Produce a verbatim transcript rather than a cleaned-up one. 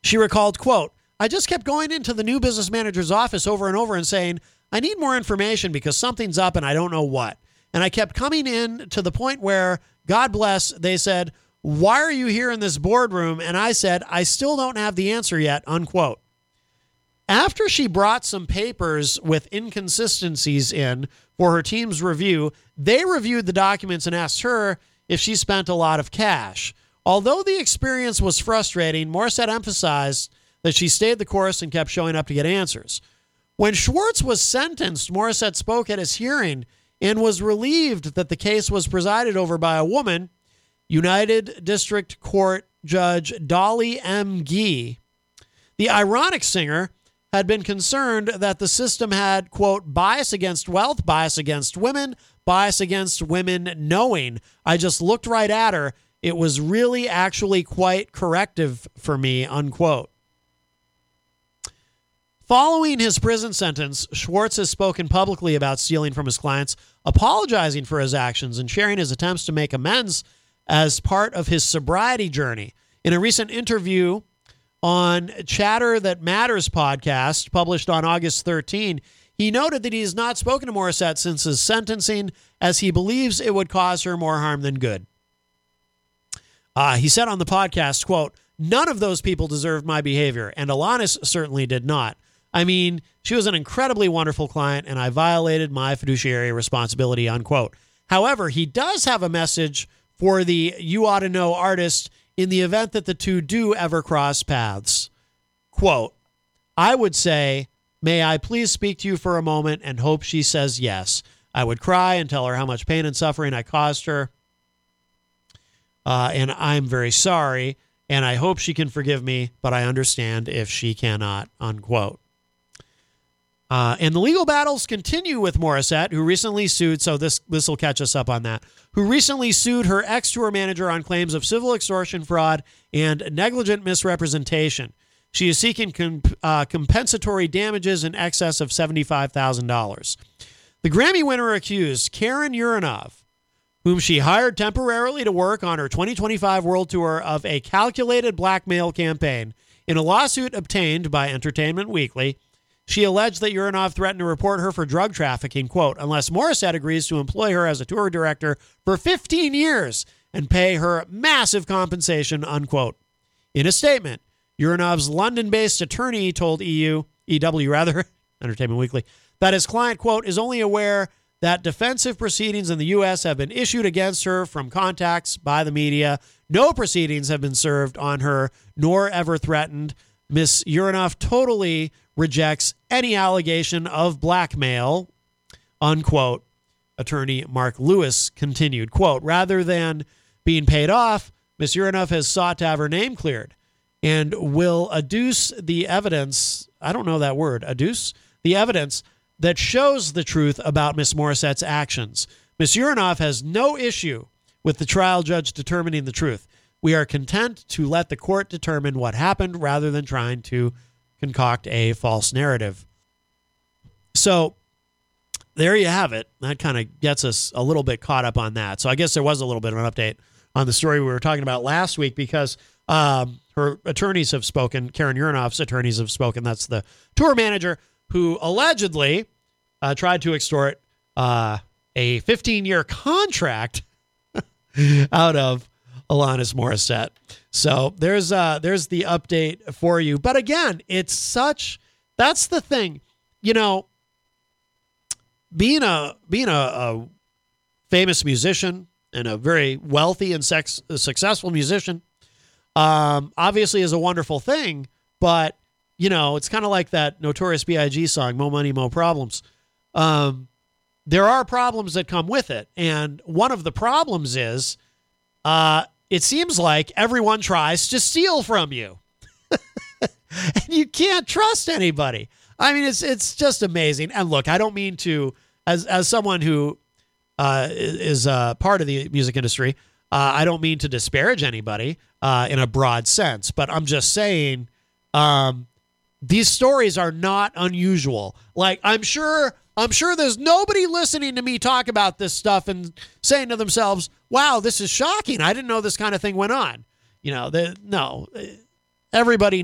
She recalled, quote, I just kept going into the new business manager's office over and over and saying, I need more information because something's up and I don't know what. And I kept coming in to the point where, God bless, they said, why are you here in this boardroom? And I said, I still don't have the answer yet, unquote. After she brought some papers with inconsistencies in for her team's review, they reviewed the documents and asked her if she spent a lot of cash. Although the experience was frustrating, Morissette emphasized that she stayed the course and kept showing up to get answers. When Schwartz was sentenced, Morissette spoke at his hearing and was relieved that the case was presided over by a woman, United District Court Judge Dolly M. Gee. The ironic singer had been concerned that the system had, quote, bias against wealth, bias against women, bias against women knowing. I just looked right at her. It was really actually quite corrective for me, unquote. Following his prison sentence, Schwartz has spoken publicly about stealing from his clients, apologizing for his actions and sharing his attempts to make amends as part of his sobriety journey. In a recent interview on Chatter That Matters podcast, published on August thirteenth, he noted that he has not spoken to Morissette since his sentencing, as he believes it would cause her more harm than good. Uh, he said on the podcast, quote, none of those people deserved my behavior, and Alanis certainly did not. I mean, she was an incredibly wonderful client, and I violated my fiduciary responsibility, unquote. However, he does have a message for the you ought to know artist in the event that the two do ever cross paths. Quote, I would say, may I please speak to you for a moment, and hope she says yes. I would cry and tell her how much pain and suffering I caused her. Uh, and I'm very sorry, and I hope she can forgive me, but I understand if she cannot, unquote. Uh, and the legal battles continue with Morissette, who recently sued, so this this will catch us up on that, who recently sued her ex-tour manager on claims of civil extortion, fraud, and negligent misrepresentation. She is seeking comp- uh, compensatory damages in excess of seventy-five thousand dollars. The Grammy winner accused Karen Uranov, whom she hired temporarily to work on her twenty twenty-five world tour, of a calculated blackmail campaign. In a lawsuit obtained by Entertainment Weekly, she alleged that Uranov threatened to report her for drug trafficking, quote, unless Morissette agrees to employ her as a tour director for fifteen years and pay her massive compensation, unquote. In a statement, Uranov's London-based attorney told E U, E W rather, Entertainment Weekly, that his client, quote, is only aware that defensive proceedings in the U S have been issued against her from contacts by the media. No proceedings have been served on her, nor ever threatened. Miss Uranov totally rejects any allegation of blackmail, unquote. Attorney Mark Lewis continued, quote, rather than being paid off, Miss Uranov has sought to have her name cleared and will adduce the evidence, I don't know that word, adduce the evidence that shows the truth about Miss Morissette's actions. Miss Uranov has no issue with the trial judge determining the truth. We are content to let the court determine what happened rather than trying to concoct a false narrative. So there you have it. That kind of gets us a little bit caught up on that. So I guess there was a little bit of an update on the story we were talking about last week, because um, her attorneys have spoken. Karen Uranov's attorneys have spoken. That's the tour manager who allegedly uh, tried to extort uh, a fifteen-year contract out of Alanis Morissette. So there's uh, there's the update for you. But again, it's such, that's the thing, you know, being a being a, a famous musician and a very wealthy and sex, successful musician, um, obviously is a wonderful thing. But you know, it's kind of like that Notorious B I G song, "Mo Money, Mo Problems." Um, there are problems that come with it, and one of the problems is, uh, it seems like everyone tries to steal from you, and you can't trust anybody. I mean, it's it's just amazing. And look, I don't mean to, as as someone who uh, is uh, part of the music industry, uh, I don't mean to disparage anybody uh, in a broad sense, but I'm just saying. Um, These stories are not unusual. Like, I'm sure, I'm sure there's nobody listening to me talk about this stuff and saying to themselves, wow, this is shocking. I didn't know this kind of thing went on. You know, the, no, everybody